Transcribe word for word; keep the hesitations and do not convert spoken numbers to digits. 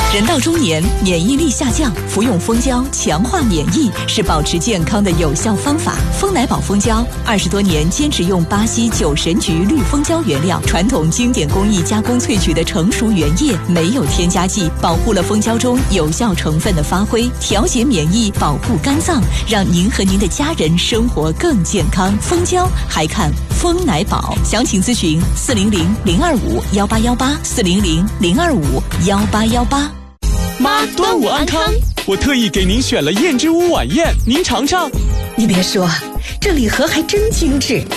人到中年，免疫力下降，服用蜂胶强化免疫是保持健康的有效方法。蜂奶宝蜂胶二十多年坚持用巴西九神菊绿蜂胶原料，传统经典工艺加工萃取的成熟原液，没有添加剂，保护了蜂胶中有效成分的发挥，调节免疫，保护肝脏，让您和您的家人生活更健康。蜂胶还看蜂奶宝，详情咨询四零零零二五幺八幺八四零零零二五幺八幺八。 妈，端午安康！我特意给您选了燕之屋晚宴，您尝尝。 你别说，这礼盒还真精致，